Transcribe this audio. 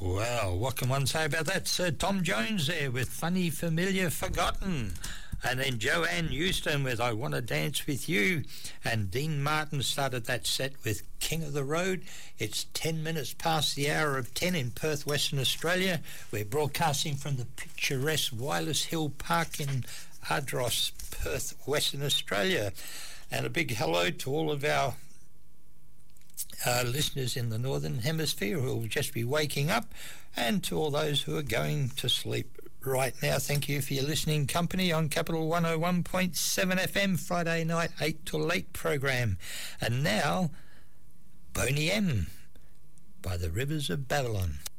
Well, what can one say about that? Sir Tom Jones there with Funny, Familiar, Forgotten. And then Joanne Houston with I Want to Dance With You. And Dean Martin started that set with King of the Road. It's 10 minutes past the hour of 10 in Perth, Western Australia. We're broadcasting from the picturesque Wireless Hill Park in Ardross, Perth, Western Australia. And a big hello to all of our listeners in the Northern Hemisphere who will just be waking up, and to all those who are going to sleep right now. Thank you for your listening company on Capital 101.7 FM, Friday night 8 till 8 program. And now, Boney M by the Rivers of Babylon.